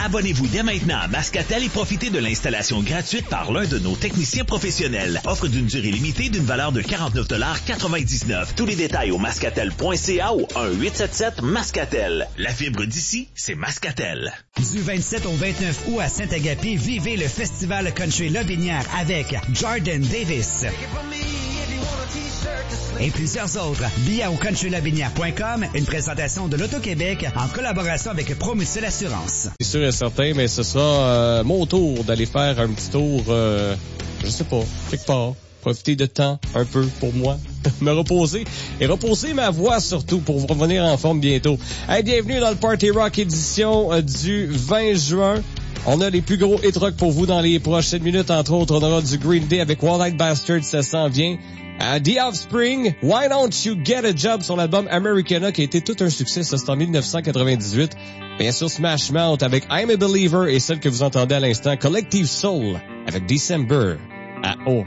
Abonnez-vous dès maintenant à Mascatel et profitez de l'installation gratuite par l'un de nos techniciens professionnels. Offre d'une durée limitée d'une valeur de 49,99 $. Tous les détails au mascatel.ca ou 1-877-Mascatel. La fibre d'ici, c'est Mascatel. Du 27 au 29 août à Saint-Agapi, vivez le Festival Country Lobinière avec Jordan Davis et plusieurs autres. Billets au countrylobinière.com, une présentation de l'Auto-Québec en collaboration avec Promucil Assurance. C'est sûr et certain, mais ce sera mon tour d'aller faire un petit tour, je sais pas, quelque part. Profiter de temps un peu pour moi, me reposer et reposer ma voix surtout pour revenir en forme bientôt. Hey, bienvenue dans le Party Rock édition du 20 juin. On a les plus gros hit rock pour vous dans les prochaines minutes. Entre autres, on aura du Green Day avec One Night Bastard, ça s'en vient. The Offspring, Why Don't You Get a Job sur l'album Americana qui a été tout un succès, ça c'est en 1998. Bien sûr, Smash Mouth avec I'm a Believer et celle que vous entendez à l'instant, Collective Soul avec December à O.